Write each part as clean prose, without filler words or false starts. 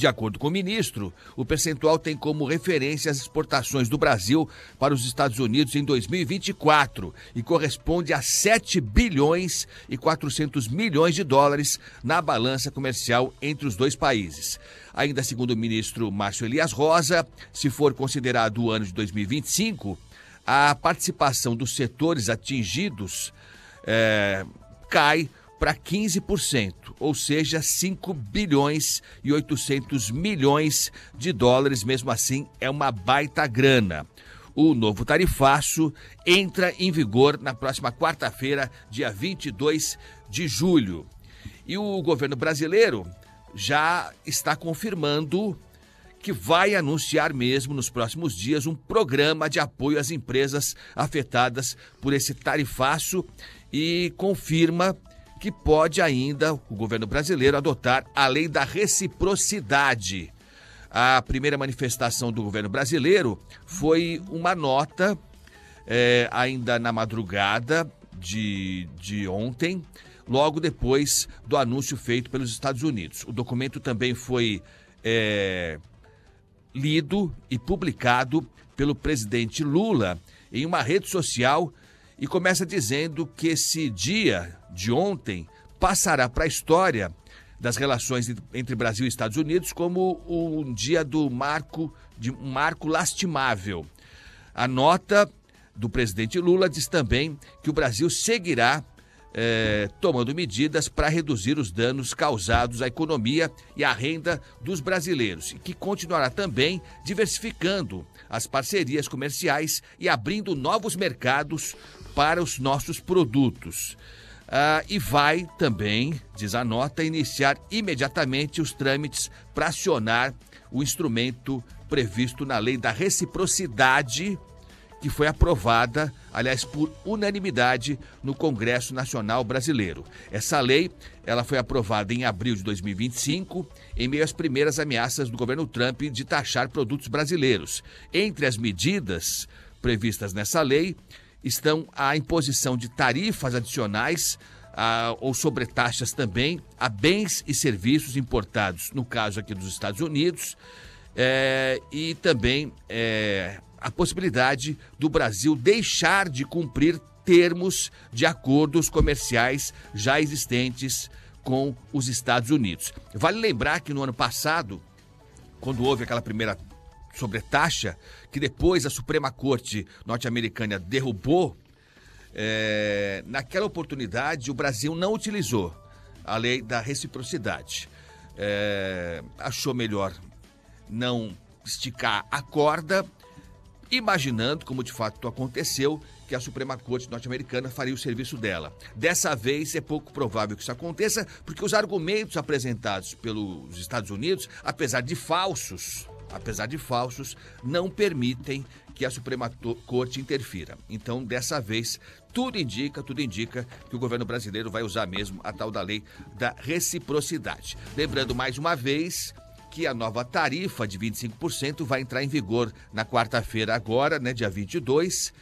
De acordo com o ministro, o percentual tem como referência as exportações do Brasil para os Estados Unidos em 2024 e corresponde a 7 bilhões e 400 milhões de dólares na balança comercial entre os dois países. Ainda segundo o ministro Márcio Elias Rosa, se for considerado o ano de 2025, a participação dos setores atingidos cai para 15%, ou seja, 5 bilhões e 800 milhões de dólares. Mesmo assim, é uma baita grana. O novo tarifaço entra em vigor na próxima quarta-feira, dia 22 de julho. E o governo brasileiro já está confirmando que vai anunciar mesmo nos próximos dias um programa de apoio às empresas afetadas por esse tarifaço e confirma que pode ainda o governo brasileiro adotar a lei da reciprocidade. A primeira manifestação do governo brasileiro foi uma nota ainda na madrugada de ontem, logo depois do anúncio feito pelos Estados Unidos. O documento também foi lido e publicado pelo presidente Lula em uma rede social e começa dizendo que esse dia de ontem passará para a história das relações entre Brasil e Estados Unidos como um dia um marco lastimável. A nota do presidente Lula diz também que o Brasil seguirá tomando medidas para reduzir os danos causados à economia e à renda dos brasileiros e que continuará também diversificando as parcerias comerciais e abrindo novos mercados para os nossos produtos. E vai também, diz a nota, iniciar imediatamente os trâmites para acionar o instrumento previsto na lei da reciprocidade, que foi aprovada, aliás, por unanimidade no Congresso Nacional Brasileiro. Essa lei, ela foi aprovada em abril de 2025, em meio às primeiras ameaças do governo Trump de taxar produtos brasileiros. Entre as medidas previstas nessa lei estão a imposição de tarifas adicionais ou sobretaxas também a bens e serviços importados, no caso aqui dos Estados Unidos, e também a possibilidade do Brasil deixar de cumprir termos de acordos comerciais já existentes com os Estados Unidos. Vale lembrar que no ano passado, quando houve aquela primeira sobretaxa, que depois a Suprema Corte norte-americana derrubou, naquela oportunidade o Brasil não utilizou a lei da reciprocidade. Achou melhor não esticar a corda, imaginando, como de fato aconteceu, que a Suprema Corte norte-americana faria o serviço dela. Dessa vez é pouco provável que isso aconteça, porque os argumentos apresentados pelos Estados Unidos, apesar de falsos, não permitem que a Suprema Corte interfira. Então, dessa vez, tudo indica que o governo brasileiro vai usar mesmo a tal da lei da reciprocidade. Lembrando mais uma vez que a nova tarifa de 25% vai entrar em vigor na quarta-feira agora, dia 22,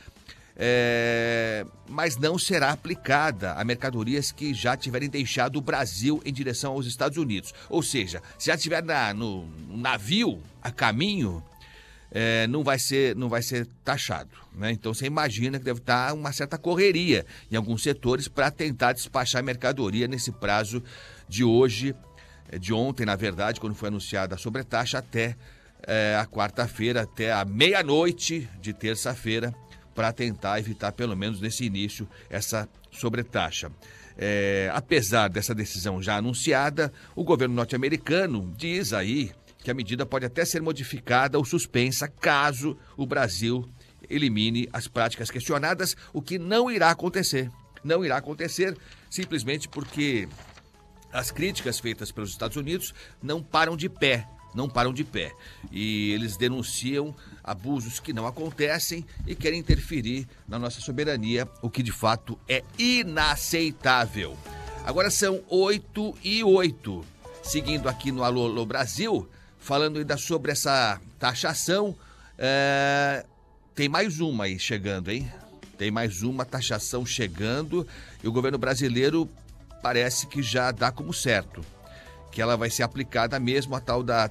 mas não será aplicada a mercadorias que já tiverem deixado o Brasil em direção aos Estados Unidos. Ou seja, se já estiver no navio a caminho, não vai ser taxado, Então você imagina que deve estar uma certa correria em alguns setores para tentar despachar mercadoria nesse prazo de hoje, de ontem, na verdade, quando foi anunciada a sobretaxa, até a quarta-feira, até a meia-noite de terça-feira, para tentar evitar, pelo menos nesse início, essa sobretaxa. Apesar dessa decisão já anunciada, o governo norte-americano diz aí que a medida pode até ser modificada ou suspensa caso o Brasil elimine as práticas questionadas, o que não irá acontecer. Não irá acontecer simplesmente porque as críticas feitas pelos Estados Unidos não param de pé. E eles denunciam abusos que não acontecem e querem interferir na nossa soberania, o que de fato é inaceitável. Agora são 8h08. Seguindo aqui no Alô, Alô Brasil, falando ainda sobre essa taxação, tem mais uma aí chegando, hein? Tem mais uma taxação chegando e o governo brasileiro parece que já dá como certo que ela vai ser aplicada mesmo, a tal da